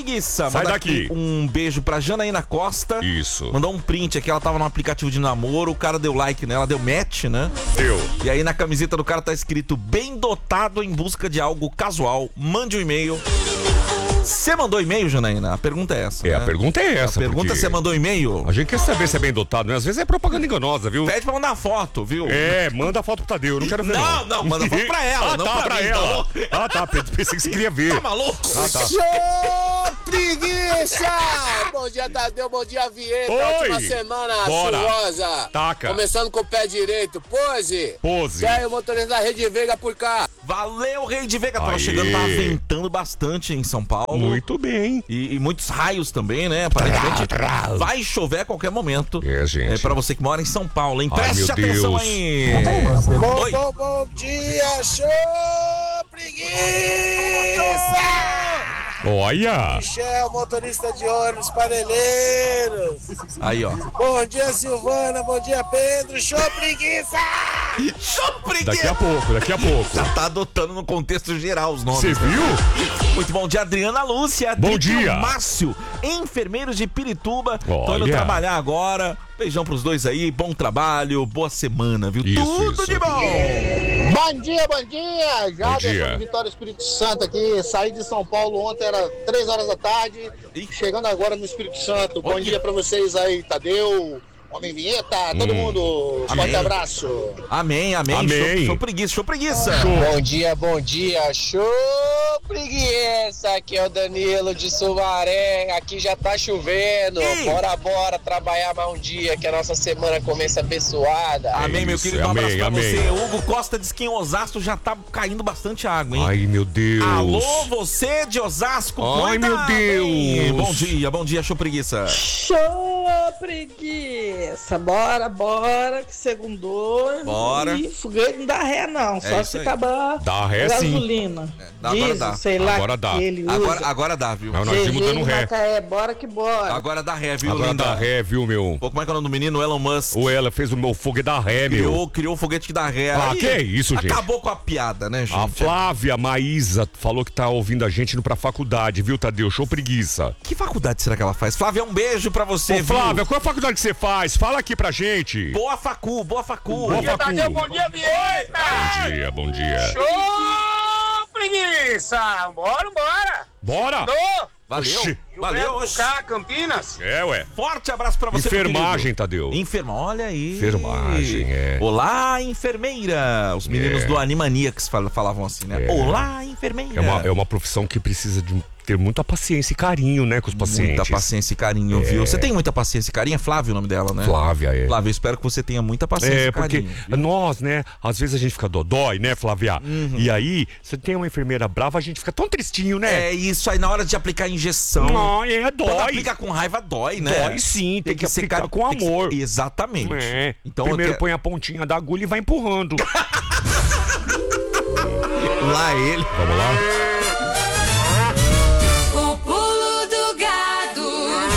preguiça. Sai daqui. Um beijo pra Janaína Costa. Isso. Mandou um print aqui, ela tava no aplicativo de namoro, o cara deu like nela, deu match, né? Deu. E aí na camiseta do cara tá escrito: bem dotado em busca de algo casual, mande um e-mail. Você mandou e-mail, Janaína? A pergunta é essa. A pergunta é essa. A pergunta é: você mandou e-mail? A gente quer saber se é bem dotado, né? Às vezes é propaganda enganosa, viu? Pede pra mandar foto, viu? Manda a foto pro Tadeu, eu não quero ver Não, manda foto pra ela, não pra mim, ela. então. Pensei que você queria ver. Tá maluco? Show, preguiça! Bom dia, Tadeu, bom dia, Vieta. Oi. Última semana chuvosa. Taca. Começando com o pé direito, pose. Pose. E aí, o motorista da Rede Veiga por cá. Valeu, Rei de Veiga. Tava Aê. chegando, tava ventando bastante em São Paulo. Muito bem. E muitos raios também, né? Aparentemente vai chover a qualquer momento. Gente. É pra você que mora em São Paulo, hein? Ai, Preste meu atenção Deus. aí. Oi. Bom dia, show, preguiça! Olha. Michel, motorista de ônibus, Paneleiros. Aí, ó. Bom dia, Silvana, bom dia, Pedro, show, preguiça! Show, preguiça. Daqui a pouco. Já tá adotando no contexto geral os nomes. Você viu? Muito bom dia, Adriana Lúcia. Bom dia. Márcio, enfermeiros de Pirituba. Tô Olha. indo trabalhar agora. Beijão pros dois aí, bom trabalho, boa semana, viu? Isso, Tudo isso. de bom. Bom dia, bom dia! Já dia. de Vitória Espírito Santo aqui, saí de São Paulo ontem, era 3 horas da tarde, chegando agora no Espírito Santo. Bom Olha. dia pra vocês aí, Tadeu, Homem Vinheta, todo mundo, Amém. forte abraço. Amém, amém. Amém. Show preguiça, show preguiça. Bom dia, show preguiça, aqui é o Danilo de Sumaré, aqui já tá chovendo, Ei. bora trabalhar mais um dia, que a nossa semana começa abençoada. Amém, meu isso, querido. Um abraço amém, pra amém. você. Hugo Costa diz que em Osasco já tá caindo bastante água, hein? Ai, meu Deus. Alô, você de Osasco, Ai, cuidado, meu Deus. hein? Bom dia, show preguiça. Show, preguiça! Bora, que segundou. Bora. E foguete não dá ré, não. Só isso se aí. acabar Dá ré, a sim. gasolina. Agora Diesel, dá. sei lá, Agora dá. que ele usa. Agora dá, viu? Mas nós vimos dando ré. Macaé, bora que bora. Agora dá ré, viu, Agora linda? dá ré, viu, meu? Pô, como é que é o nome do menino? O Elon Musk. Ou ela fez o meu fogo da ré, meu. Criou o foguete que dá ré. Ah, Aí, que isso, gente? Acabou com a piada, né, gente? A Flávia Maísa falou que tá ouvindo a gente indo pra faculdade, viu, Tadeu? Show preguiça. Que faculdade será que ela faz? Flávia, um beijo pra você, Ô, viu? Flávia, qual é a faculdade que você faz? Fala aqui pra gente. Boa facu. Boa facu. Bom dia, Vieta! Bom dia. Show preguiça! Bora! Bora! Valeu. Oxi. Valeu, oxe. Campinas. Ué. Forte abraço pra você, meu Enfermagem, querido. Tadeu. Olha aí. Enfermagem, Olá, enfermeira. Os meninos É. do Animaniacs falavam assim, né? É. Olá, enfermeira. É uma profissão que precisa de ter muita paciência e carinho, né, com os pacientes. Muita paciência e carinho, viu? Você tem muita paciência e carinho? É Flávio o nome dela, né? Flávia, é. Flávia, eu espero que você tenha muita paciência e Porque carinho. viu? nós, né, às vezes a gente fica dodói, né, Flávia? E aí, você tem uma enfermeira brava, a gente fica tão tristinho, né? É isso aí, na hora de aplicar a injeção. Não, Quando dói. aplica com raiva, dói, né? Dói sim, tem que aplicar com tem que amor. Exatamente. É. Então, Primeiro põe a pontinha da agulha e vai empurrando. lá ele. Vamos lá? O pulo do gado.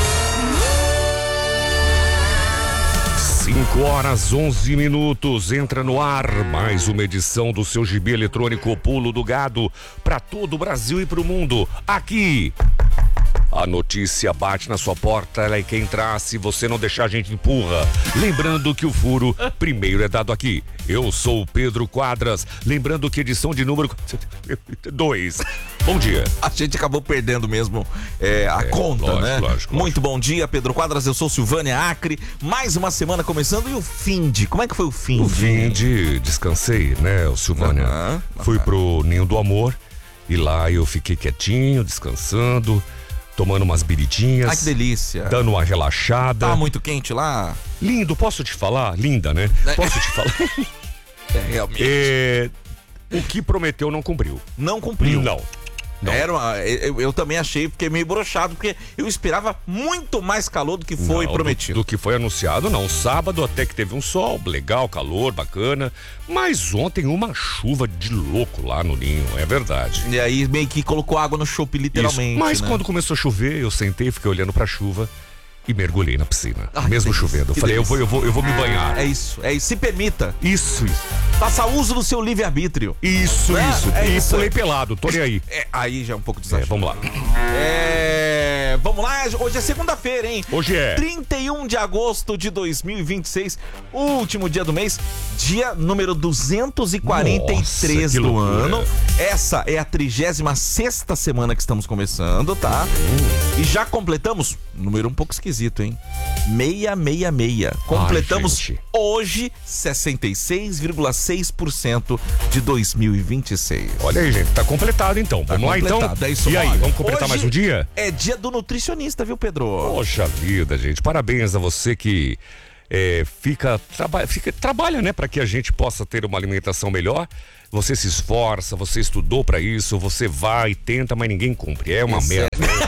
5h11. Entra no ar mais uma edição do seu gibi eletrônico O Pulo do Gado para todo o Brasil e para o mundo. Aqui, a notícia bate na sua porta, ela é quem traz. Se você não deixar, a gente empurra. Lembrando que o furo primeiro é dado aqui. Eu sou o Pedro Quadras. Lembrando que edição de número 2. Bom dia. A gente acabou perdendo mesmo a conta, lógico, né? lógico. Muito bom dia, Pedro Quadras. Eu sou Silvânia Acre. Mais uma semana começando. E o finde? Como é que foi o finde? O finde, descansei, né, Silvânia? Aham. Fui pro Ninho do Amor e lá eu fiquei quietinho, descansando, tomando umas biritinhas. Ai, que delícia. Dando uma relaxada. Tava muito quente lá? Lindo, posso te falar? Linda, né? Posso te falar? Realmente. O que prometeu não cumpriu. Não cumpriu. Não. Eu também achei, fiquei meio broxado, porque eu esperava muito mais calor do que foi Não, prometido. Do que foi anunciado, não. Sábado até que teve um sol, legal, calor, bacana. Mas ontem uma chuva de louco lá no Ninho, é verdade. E aí meio que colocou água no chopp, literalmente. Isso. Mas né? quando começou a chover, eu sentei, fiquei olhando pra chuva e mergulhei na piscina. Ai, mesmo que chovendo. Eu delícia. falei, Que eu vou me banhar. É isso. Se permita. Isso. Faça uso do seu livre-arbítrio. Isso. É E isso pulei aí. pelado, tô nem aí. Aí já é um pouco desafiador. Vamos lá. Vamos lá, hoje é segunda-feira, hein? Hoje é 31 de agosto de 2026, último dia do mês, dia número 243 Nossa, do loucura. ano. Essa é a 36ª semana que estamos começando, tá? E já completamos, número um pouco esquisito, hein? 666. Completamos gente. hoje 66,6% de 2026. Olha aí, gente, tá completado então. Vamos lá então. completado, é isso. E aí, Olha, vamos completar hoje mais um dia? É dia do nutricionista, viu, Pedro? Poxa vida, gente. Parabéns a você que trabalha, né, para que a gente possa ter uma alimentação melhor. Você se esforça, você estudou para isso, você vai e tenta, mas ninguém cumpre. É uma merda.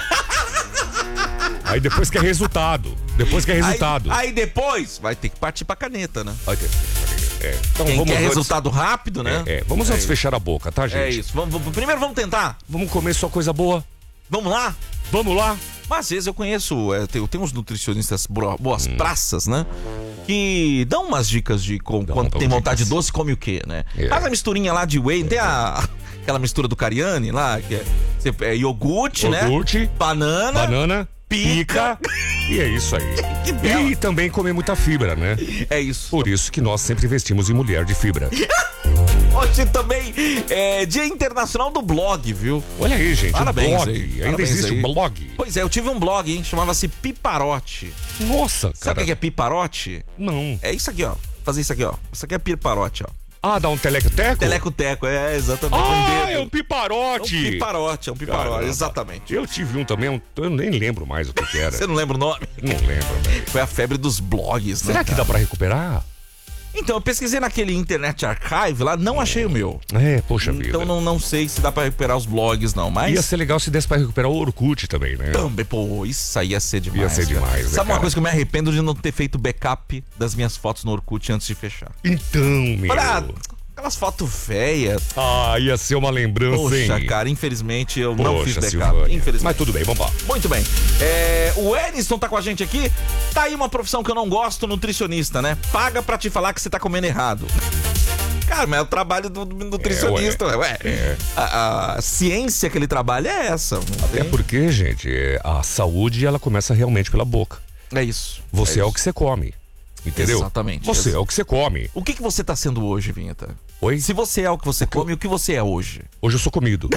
Aí depois que é resultado. Aí depois vai ter que partir pra caneta, né? Vai ter. Então, Quem vamos quer antes, resultado rápido, né? Vamos antes fechar a boa, tá, gente? É isso. Primeiro vamos tentar. Vamos comer só coisa boa. Vamos lá? Vamos lá. Mas às vezes eu conheço, eu tenho uns nutricionistas boas praças, né? Que dão umas dicas de quando tem vontade de doce, come o quê, né? Faz a misturinha lá de whey, tem aquela mistura do Cariani lá, que é iogurte, né? Banana, pica. E é isso aí. Que bela. E também comer muita fibra, né? É isso. Por isso que nós sempre investimos em mulher de fibra. Hoje também é Dia Internacional do Blog, viu? Olha aí, gente. Parabéns blog. aí. Ainda Parabéns existe aí. o blog. Pois é, eu tive um blog, hein? Chamava-se Piparote. Nossa, Sabe cara. o que é Piparote? Não. É isso aqui, ó. Fazer isso aqui, ó. Isso aqui é Piparote, ó. Ah, dá um teleco-teco? Teleco-teco, exatamente. Ah, é um É um piparote. piparote, Caramba. exatamente. Eu tive um também, eu nem lembro mais o que era. Você não lembra o nome? Não lembro, velho. Foi a febre dos blogs, né? Será que dá pra recuperar? Então, eu pesquisei naquele Internet Archive lá, não achei o meu. Poxa vida. Então não sei se dá pra recuperar os blogs, não, mas... Ia ser legal se desse pra recuperar o Orkut também, né? Também, pô, isso aí ia ser demais. Ia ser cara. demais, né, Sabe uma cara? coisa que eu me arrependo de não ter feito backup das minhas fotos no Orkut antes de fechar? Então, meu. Olha, aquelas fotos feias. Ah, ia ser uma lembrança, hein? Poxa, cara, infelizmente eu não fiz backup. Silvânia. Infelizmente. Mas tudo bem, vamos lá. Muito bem. O Eniston tá com a gente aqui. Tá aí uma profissão que eu não gosto, nutricionista, né? Paga pra te falar que você tá comendo errado. Cara, mas é o trabalho do nutricionista, ué. A ciência que ele trabalha é essa. Até porque, gente, a saúde, ela começa realmente pela boca. É isso. Você é o que você come. Entendeu? Exatamente. Você é o que você come. O que você tá sendo hoje, Vinheta? Oi? Se você é o que você come, o que você é hoje? Hoje eu sou comido.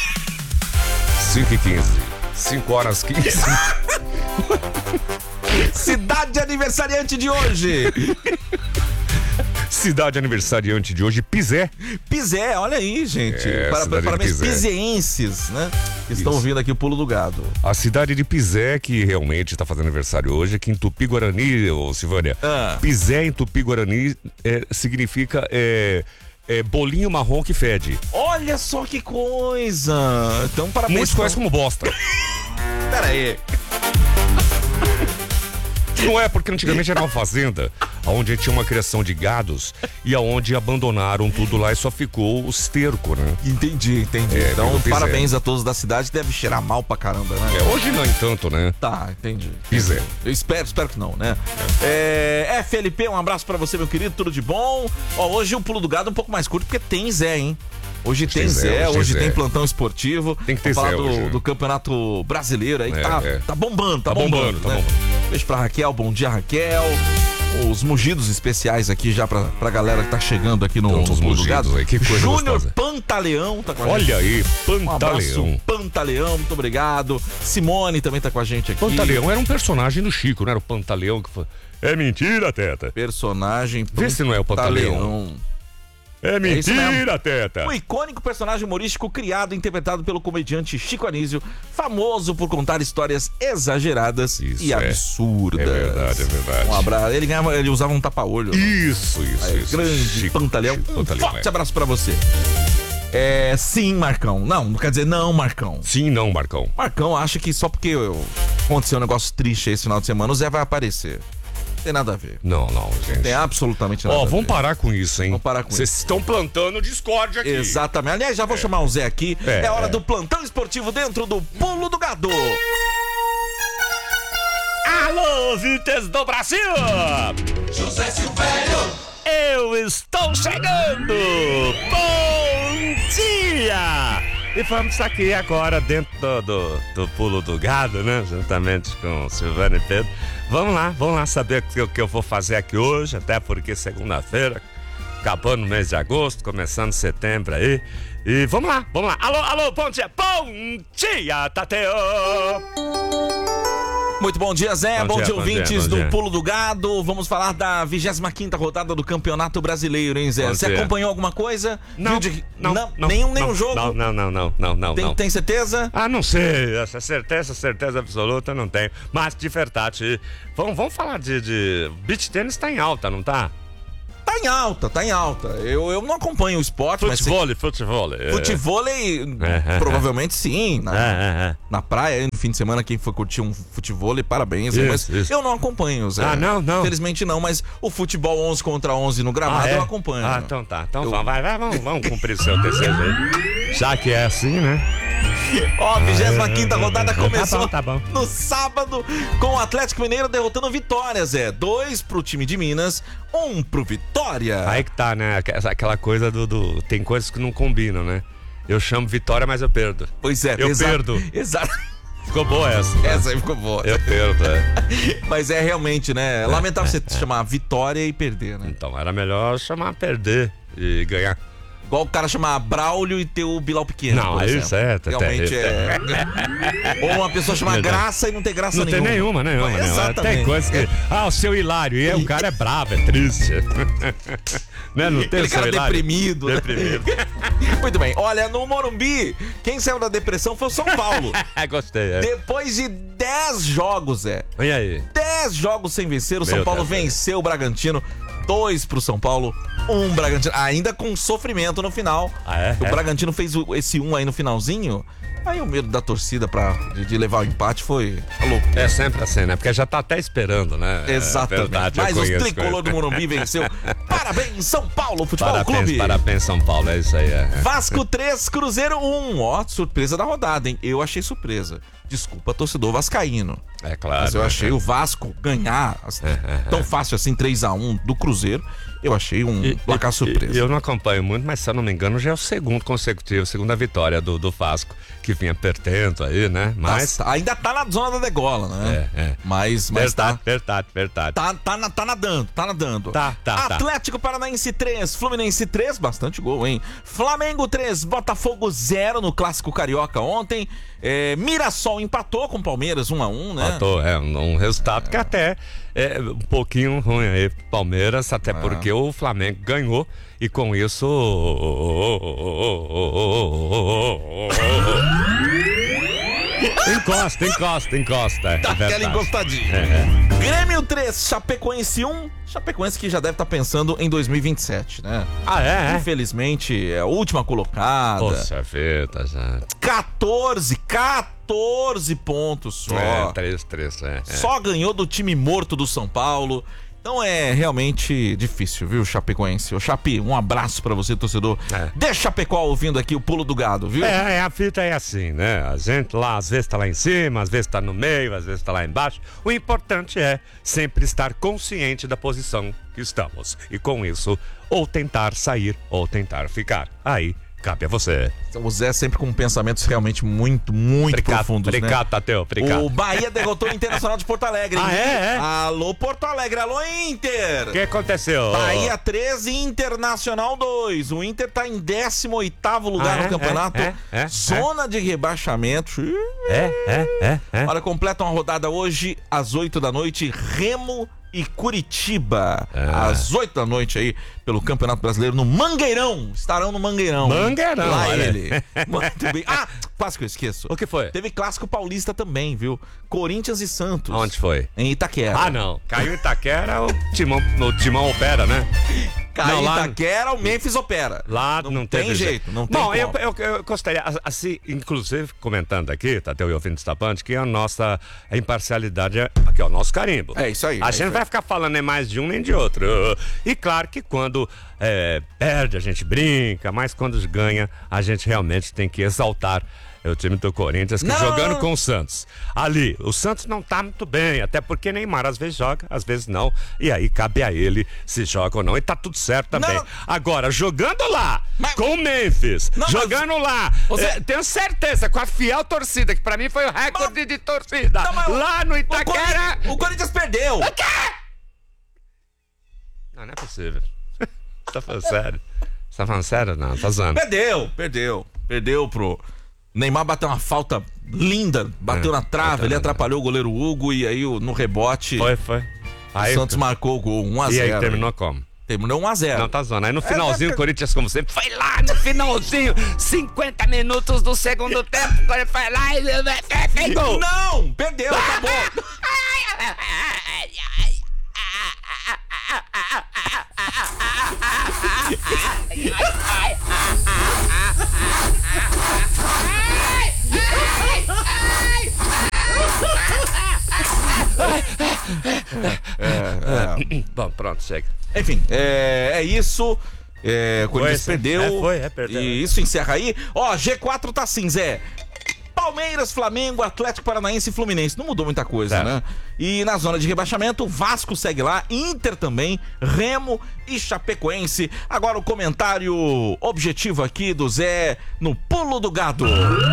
5h15. 5h15. Cidade aniversariante de hoje. Cidade aniversariante de hoje, Pizé. Pizé, olha aí, gente. Cidade de Parabéns, Pizé. pizeenses, né? Que estão Isso. ouvindo aqui o Pulo do Gado. A cidade de Pizé, que realmente está fazendo aniversário hoje, aqui em Tupi-Guarani, ô Silvânia. Pizé em Tupi-Guarani significa bolinho marrom que fede. Olha só que coisa. Então, parabéns. Muitos conhecem como bosta. Pera aí. Não é, porque antigamente era uma fazenda onde tinha uma criação de gados e aonde abandonaram tudo lá e só ficou o esterco, né? Entendi. Então, Pizé. parabéns a todos da cidade. Deve cheirar mal pra caramba, né? Hoje não, entanto, né? Tá, entendi. Pizé. Eu espero que não, né? FLP, um abraço pra você, meu querido, tudo de bom. Ó, hoje o Pulo do Gado é um pouco mais curto, porque tem Zé, hein? Hoje tem Zé, hoje tem plantão esportivo. Tem que ter Vamos Zé falar hoje, né? do Campeonato Brasileiro aí, que tá bombando, tá bombando. Beijo pra Raquel, bom dia, Raquel. Os mugidos especiais aqui já pra galera que tá chegando aqui no Pulo do Gado. Aí, que coisa Júnior gostosa. Pantaleão tá com a gente. Olha aí, Um abraço, Pantaleão. Pantaleão, muito obrigado. Simone também tá com a gente aqui. Pantaleão era um personagem do Chico, não era o Pantaleão que foi... É mentira, Teta. Personagem Vê se não é o Pantaleão. É isso mesmo. mentira, Teta. O icônico personagem humorístico criado e interpretado pelo comediante Chico Anísio, famoso por contar histórias exageradas e absurdas. É verdade, é verdade. Um abraço. Ele usava um tapa-olho. Isso. Grande Chico, Pantaleão. Chico Um Pantaleão, forte abraço pra você. Sim, Marcão. Não quer dizer não, Marcão. Sim, não, Marcão. Marcão acha que só porque aconteceu um negócio triste esse final de semana, o Zé vai aparecer. Tem nada a ver. Não, gente. Tem absolutamente nada a ver. Vamos parar com isso, hein? Vamos parar com Vocês estão plantando discórdia aqui. Exatamente. Aliás, já vou chamar o Zé aqui. É hora do plantão esportivo dentro do Pulo do Gado. Alô, Vites do Brasil! José Silvério, Eu estou chegando! Bom dia! E vamos aqui agora dentro do Pulo do Gado, né? Juntamente com o Silvano e Pedro. Vamos lá saber o que eu vou fazer aqui hoje, até porque segunda-feira, acabando o mês de agosto, começando setembro aí. E vamos lá. Alô, bom dia, Tateu! Muito bom dia, Zé. Bom dia, ouvintes do Pulo do Gado. Vamos falar da 25ª rodada do Campeonato Brasileiro, hein, Zé? Você acompanhou alguma coisa? Não. Nenhum jogo? Não. Tem certeza? Não sei. Essa certeza absoluta não tenho. Mas, de verdade, vamos falar de... Beach tênis tá em alta, não tá? Tá em alta. Eu não acompanho o esporte, Futevôlei. Futevôlei, provavelmente sim. Na praia, no fim de semana, quem for curtir um futevôlei, parabéns. Mas eu não acompanho, Zé. Não. Infelizmente não, mas o futebol 11 contra 11 no gramado eu acompanho. Então tá. Então vamos cumprir o seu desejo aí. Já que é assim, né? Ó, 25ª rodada começou tá bom. no sábado com o Atlético Mineiro derrotando Vitória, Zé. 2 pro time de Minas, 1 pro Vitória. Aí que tá, né? Aquela coisa do... Tem coisas que não combinam, né? Eu chamo Vitória, mas eu perdo. Pois é. Eu perdo. Exato. Ficou boa essa. Né? Essa aí ficou boa. Eu perdo, Mas é realmente, né? Lamentável você chamar Vitória e perder, né? Então, era melhor chamar perder e ganhar. Igual o cara chamar Braulio e ter o Bilal pequeno. Não, é isso realmente é. Ou uma pessoa chamar Graça e não ter graça nenhuma. Não tem nenhuma. Exatamente. Tem coisa que... o seu Hilário. E o cara é bravo, é triste. Né? Não tem aquele cara deprimido. Muito bem. Olha, no Morumbi, quem saiu da depressão foi o São Paulo. Gostei. Depois de 10 jogos, E aí? 10 jogos sem vencer, o São Paulo venceu o Bragantino. 2 pro São Paulo, 1 Bragantino. Ainda com sofrimento no final. O Bragantino fez esse 1 aí no finalzinho. Aí o medo da torcida de levar o empate foi louco. É sempre assim, né? Porque já tá até esperando, né? Exatamente. Verdade, mas o tricolor do Morumbi venceu. Parabéns, São Paulo Futebol Clube. Parabéns, São Paulo. É isso aí. Vasco 3, Cruzeiro 1. Ó, surpresa da rodada, hein? Eu achei surpresa. Desculpa, torcedor vascaíno. É claro. Mas eu achei o Vasco ganhar tão fácil assim, 3-1 do Cruzeiro. Eu achei um placar surpresa. Eu não acompanho muito, mas se eu não me engano, já é o segundo consecutivo, segunda vitória do Vasco, que vinha perdendo aí, né? Mas ainda tá na zona da degola, né? Mas verdade. Tá nadando. Tá. Atlético Paranaense 3, Fluminense 3, bastante gol, hein? Flamengo 3, Botafogo 0 no Clássico Carioca ontem. Mirassol empatou com o Palmeiras 1-1, né? Empatou, um resultado que até é um pouquinho ruim aí pro Palmeiras, até porque o Flamengo ganhou e com isso... Encosta. Tá aquela encostadinha. Grêmio 3, Chapecoense 1. Chapecoense que já deve estar pensando em 2027, né? Infelizmente, é a última colocada. Poxa vida, já. 14 pontos só. 3. Só ganhou do time morto do São Paulo. Então é realmente difícil, viu, Chapecoense? Ô, Chape, um abraço pra você, torcedor. Deixa Chapecó ouvindo aqui o Pulo do Gado, viu? A fita é assim, né? A gente lá, às vezes tá lá em cima, às vezes tá no meio, às vezes tá lá embaixo. O importante é sempre estar consciente da posição que estamos. E com isso, ou tentar sair, ou tentar ficar. Aí, cabe a você. O Zé sempre com pensamentos realmente muito profundos, né? Obrigado, Tateu, obrigado. O Bahia derrotou o Internacional de Porto Alegre. Alô, Porto Alegre, alô, Inter! O que aconteceu? Bahia 3, Internacional 2. O Inter tá em 18º lugar no campeonato. Zona de rebaixamento. Olha, completa uma rodada hoje às 8 da noite, Remo e Curitiba, às 8 da noite aí, pelo Campeonato Brasileiro, no Mangueirão. Estarão no Mangueirão. Lá olha ele. Muito bem. Quase que eu esqueço. O que foi? Teve Clássico Paulista também, viu? Corinthians e Santos. Onde foi? Em Itaquera. Não. Caiu em Itaquera, o Timão opera, né? Caiu em Itaquera, o Memphis opera. Lá não tem jeito, não tem como. Eu gostaria, assim, inclusive, comentando aqui, Tateu e ouvintes da Band, que a nossa imparcialidade aqui é o nosso carimbo. É isso aí. A gente não vai ficar falando nem mais de um nem de outro. E claro que quando perde, a gente brinca, mas quando ganha, a gente realmente tem que exaltar É o time do Corinthians que jogando com o Santos. Ali, o Santos não tá muito bem, até porque Neymar às vezes joga, às vezes não. E aí cabe a ele se joga ou não. E tá tudo certo também. Agora, jogando lá, com o Memphis, jogando lá, tenho certeza, com a fiel torcida, que pra mim foi o recorde de torcida. Lá no Itaquera. O Corinthians perdeu. O quê? Não é possível. Você tá falando sério? Você tá falando sério? Não, tá zoando. Perdeu pro... Neymar bateu uma falta linda, bateu na trave, ele atrapalhou o goleiro Hugo e aí no rebote... Foi. Aí, o Santos marcou o gol, 1-0. E aí terminou como? Terminou 1-0. Não, tá zoando. Aí no finalzinho, o Corinthians, como sempre, foi lá no finalzinho, 50 minutos do segundo tempo, o Corinthians foi lá e fez gol. Não, perdeu, acabou. Bom, pronto, chega. Enfim, é isso. O Corinthians perdeu. Perdeu. E isso encerra aí. Ó, G4 tá assim, Zé. Palmeiras, Flamengo, Atlético Paranaense e Fluminense. Não mudou muita coisa, né? E na zona de rebaixamento, Vasco segue lá, Inter também, Remo e Chapecoense. Agora o comentário objetivo aqui do Zé no Pulo do Gado.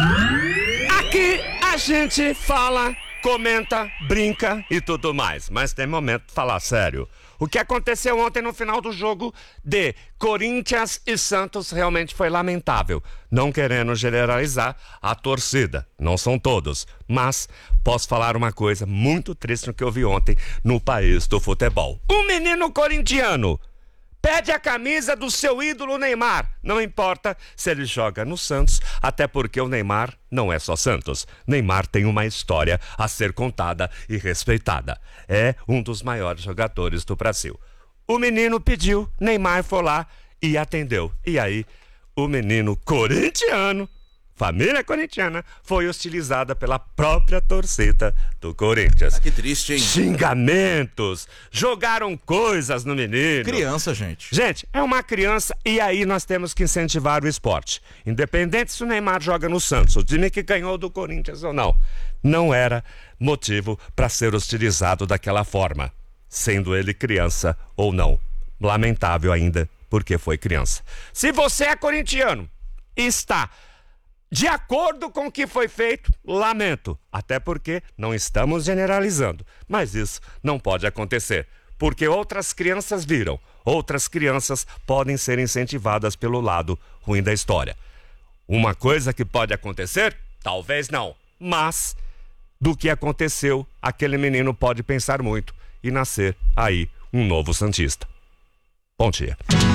Aqui a gente fala, comenta, brinca e tudo mais. Mas tem momento de falar sério. O que aconteceu ontem no final do jogo de Corinthians e Santos realmente foi lamentável. Não querendo generalizar a torcida, não são todos. Mas posso falar uma coisa muito triste no que eu vi ontem no país do futebol. Um menino corintiano pede a camisa do seu ídolo Neymar. Não importa se ele joga no Santos, até porque o Neymar não é só Santos. Neymar tem uma história a ser contada e respeitada. É um dos maiores jogadores do Brasil. O menino pediu, Neymar foi lá e atendeu. E aí, o menino corintiano, família corintiana, foi hostilizada pela própria torcida do Corinthians. Que triste, hein? Xingamentos, jogaram coisas no menino. Criança, gente. Gente, é uma criança e aí nós temos que incentivar o esporte. Independente se o Neymar joga no Santos, o time que ganhou do Corinthians ou não. Não era motivo para ser hostilizado daquela forma, sendo ele criança ou não. Lamentável ainda, porque foi criança. Se você é corintiano e está de acordo com o que foi feito, lamento. Até porque não estamos generalizando. Mas isso não pode acontecer. Porque outras crianças viram. Outras crianças podem ser incentivadas pelo lado ruim da história. Uma coisa que pode acontecer? Talvez não. Mas, do que aconteceu, aquele menino pode pensar muito e nascer aí um novo santista. Bom dia.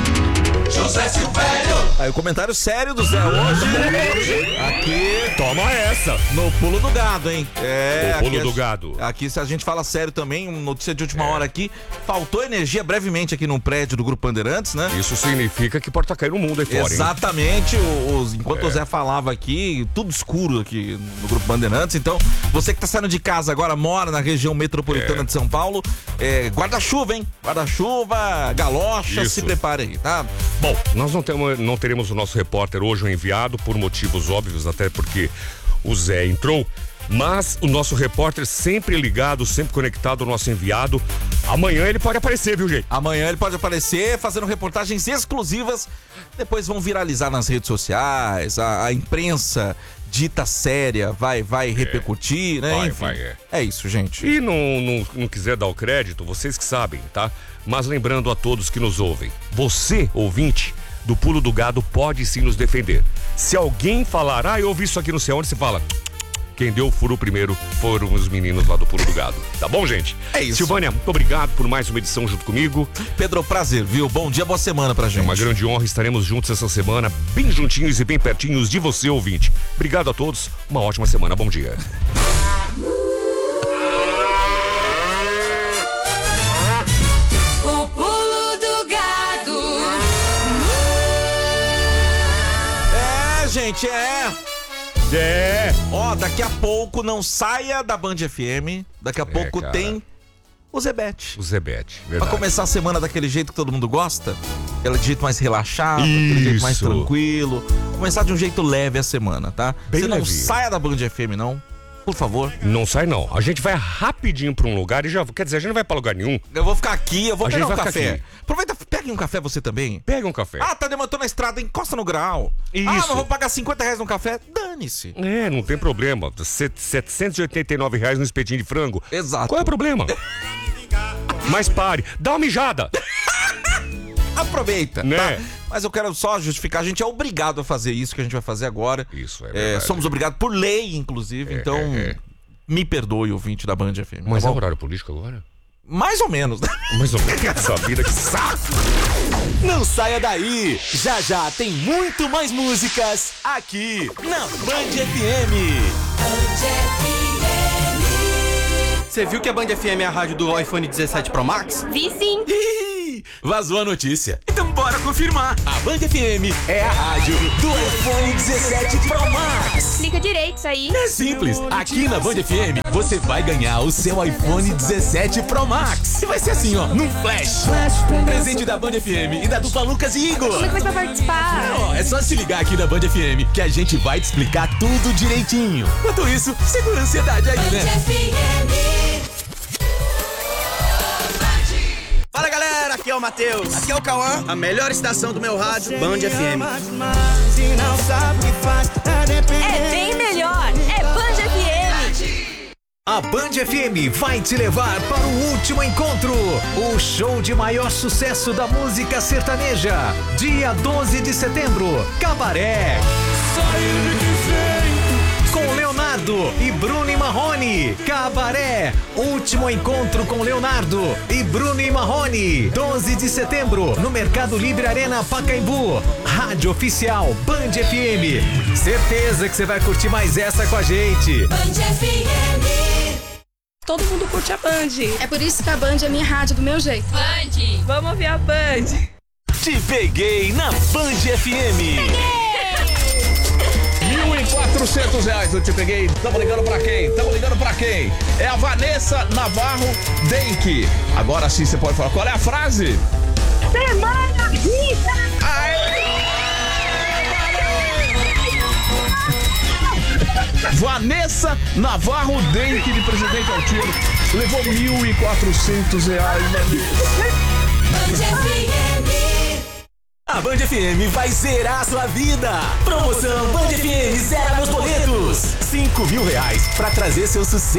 José Silvério. Aí o comentário sério do Zé hoje. Aqui. Toma essa. No Pulo do Gado, hein? O Pulo do Gado. Aqui, se a gente fala sério também, notícia de última hora aqui. Faltou energia brevemente aqui num prédio do Grupo Bandeirantes, né? Isso significa que pode estar caindo o mundo aí fora, exatamente. Enquanto o Zé falava aqui, tudo escuro aqui no Grupo Bandeirantes. Então, você que tá saindo de casa agora, mora na região metropolitana de São Paulo, guarda-chuva, hein? Guarda-chuva, galocha, se prepare aí, tá? Bom, nós não teremos o nosso repórter hoje, o enviado, por motivos óbvios, até porque o Zé entrou, mas o nosso repórter sempre ligado, sempre conectado ao nosso enviado. Amanhã ele pode aparecer, viu, gente? Amanhã ele pode aparecer fazendo reportagens exclusivas, depois vão viralizar nas redes sociais, a imprensa dita séria vai repercutir, né? Enfim, é isso, gente. E não quiser dar o crédito, vocês que sabem, tá? Mas lembrando a todos que nos ouvem, você, ouvinte do Pulo do Gado, pode sim nos defender. Se alguém falar, eu ouvi isso aqui não sei onde, você fala, quem deu o furo primeiro foram os meninos lá do Pulo do Gado. Tá bom, gente? É isso. Silvânia, muito obrigado por mais uma edição junto comigo. Pedro, prazer, viu? Bom dia, boa semana pra gente. É uma grande honra, estaremos juntos essa semana, bem juntinhos e bem pertinhos de você, ouvinte. Obrigado a todos, uma ótima semana, bom dia. Gente, Ó, daqui a pouco não saia da Band FM. Daqui a pouco cara. tem o Zebete. O Zebete, Pra verdade. começar a semana daquele jeito que todo mundo gosta, aquele jeito mais relaxado, aquele jeito mais Isso. tranquilo. Começar de um jeito leve a semana, tá? Bem Você não levinho. saia da Band FM, não. Por favor. Não sai, não. A gente vai rapidinho pra um lugar e já... Quer dizer, a gente não vai pra lugar nenhum. Eu vou ficar aqui, eu vou A pegar gente um vai ficar café. aqui. Aproveita, pegue um café você também. Pega um café. Ah, tá demantando na estrada, encosta no grau. Isso. Ah, mas vou pagar R$50 no café. Dane-se. É, não tem problema. R$789 no espetinho de frango. Exato. Qual é o problema? Mas pare. Dá uma mijada. Aproveita, Né? tá? Mas eu quero só justificar, a gente é obrigado a fazer isso que a gente vai fazer agora. Isso, é verdade. Somos obrigados por lei, inclusive, então me perdoe, ouvinte da Band FM. Mas tá é bom? horário político agora? Mais ou menos, né? Mais ou menos. Essa vida, que saco. Não saia daí! Já já tem muito mais músicas aqui na Band FM. Você viu que a Band FM é a rádio do iPhone 17 Pro Max? Vi sim. Ih, vazou a notícia. Então bora confirmar. A Band FM é a rádio do iPhone 17 Pro Max. Explica direito isso aí. É simples. Aqui na Band FM você vai ganhar o seu iPhone 17 Pro Max. E vai ser assim, ó, num flash. Presente da Band FM e da dupla Lucas e Igor. Como é que faz pra participar? Ó, é só se ligar aqui na Band FM que a gente vai te explicar tudo direitinho. Enquanto isso, segura a ansiedade aí, né? Fala galera, aqui é o Matheus. Aqui é o Cauã, a melhor estação do meu rádio, Band FM. É bem melhor. É Band FM. A Band FM vai te levar para o último encontro, o show de maior sucesso da música sertaneja. Dia 12 de setembro, Cabaré. Com Leonardo e Bruno e Marrone. Cabaré, último encontro com Leonardo e Bruno e Marrone. 12 de setembro, no Mercado Livre Arena Pacaembu. Rádio oficial Band FM. Certeza que você vai curtir mais essa com a gente. Band FM. Todo mundo curte a Band. É por isso que a Band é minha rádio do meu jeito. Band. Vamos ouvir a Band. Te peguei na Band FM. R$1.400, eu te peguei. Tamo ligando pra quem? É a Vanessa Navarro Denk. Agora sim você pode falar. Qual é a frase? Semana rica. Vanessa Navarro Denk, de Presidente Altino, levou R$1.400, meu amigo. Band FM. A Band FM vai zerar a sua vida. Promoção Band FM zera meus boletos. R$5.000 pra trazer seu sucesso.